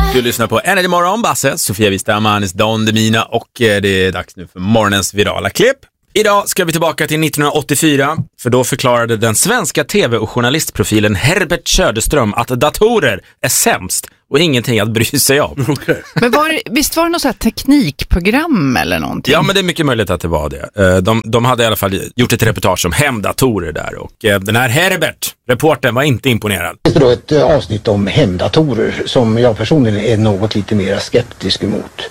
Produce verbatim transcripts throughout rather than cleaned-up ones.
Du lyssnar på Energy Morgon, Basse, Sofia Wistam, Anis Don Demina och det är dags nu för morgonens virala klipp. Idag ska vi tillbaka till nittonhundraåttiofyra, för då förklarade den svenska tv- och journalistprofilen Herbert Söderström att datorer är sämst och ingenting att bry sig om. Okay. Men var det, visst var det något så här teknikprogram eller någonting? Ja, men det är mycket möjligt att det var det. De, de hade i alla fall gjort ett reportage om hemdatorer där och den här Herbert, reportern, var inte imponerad. Det är då ett avsnitt om hemdatorer som jag personligen är något lite mer skeptisk emot.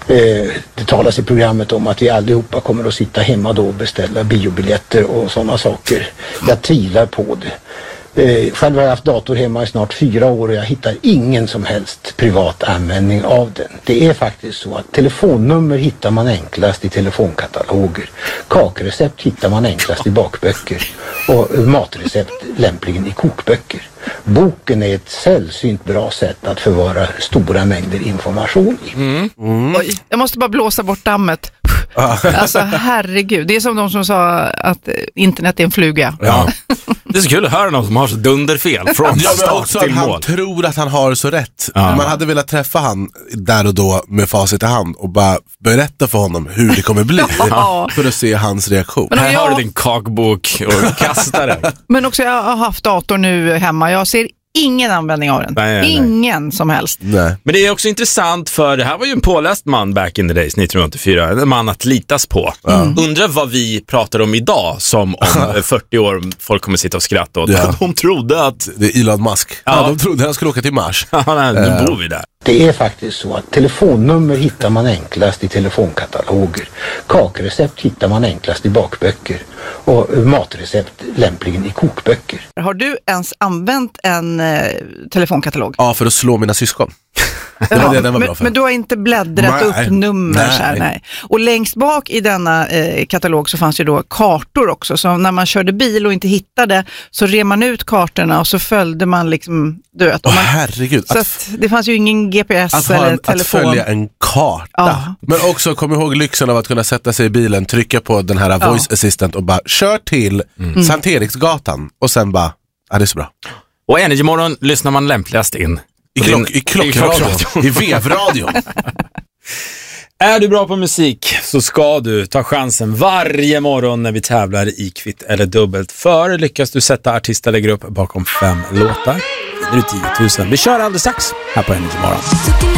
Det talas i programmet om att vi allihopa kommer att sitta hemma då och beställa biobiljetter och sådana saker. Jag tvivlar på det. Själv har jag haft dator hemma i snart fyra år och jag hittar ingen som helst privat användning av den. Det är faktiskt så att telefonnummer hittar man enklast i telefonkataloger. Kakrecept hittar man enklast i bakböcker och matrecept lämpligen i kokböcker. Boken är ett sällsynt bra sätt att förvara stora mängder information i. Mm. Mm. Oj, jag måste bara blåsa bort dammet. Alltså herregud, det är som de som sa att internet är en fluga. Ja. Det är så kul att höra någon som har så dunderfel från ja, start också till han mål. tror att han har så rätt. Ja. Man hade velat träffa han där och då med facit i hand och bara berätta för honom hur det kommer bli Ja. för att se hans reaktion. Men Här jag- har du din kakbok och kastar den. Men också jag har haft dator nu hemma. Jag ser ingen användning av den. Nej, nej, nej. Ingen som helst. Nej. Men det är också intressant, för det här var ju en påläst man back in the days nittonhundraåttiofyra, en man att litas på. Mm. Undrar vad vi pratar om idag, som om fyrtio år folk kommer sitta och skratta åt. Ja. De trodde att Det är Elon Musk. Ja. Ja. Ja, de trodde han skulle åka till Mars. ja, nu bor vi där. Det är faktiskt så att telefonnummer hittar man enklast i telefonkataloger. Kakrecept hittar man enklast i bakböcker och matrecept lämpligen i kokböcker. Har du ens använt en eh, telefonkatalog? Ja, för att slå mina syskon. Det var det den var men, bra för. men du har inte bläddrat Nej. upp nummer Nej. så här, nej. Och längst bak i denna eh, katalog så fanns ju då kartor också. Så när man körde bil och inte hittade så rev man ut kartorna och så följde man liksom, du vet. Åh, man, herregud. så Att, att det fanns ju ingen G P S att, ha eller en, att telefon. följa en karta. Ja. Men också kom ihåg lyxen av att kunna sätta sig i bilen, trycka på den här Ja. voice assistant och bara kör till mm. Sankt Eriksgatan och sen bara, ja, det är så bra. Och Energy Morgon lyssnar man lämpligast in I, på klock, din- i klockradion, i vevradion. Är du bra på musik så ska du ta chansen varje morgon när vi tävlar i kvitt eller dubbelt. För lyckas du sätta artist eller grupp bakom fem låtar, vinner du tio tusen. Vi kör alldeles strax här på Energy Morgon.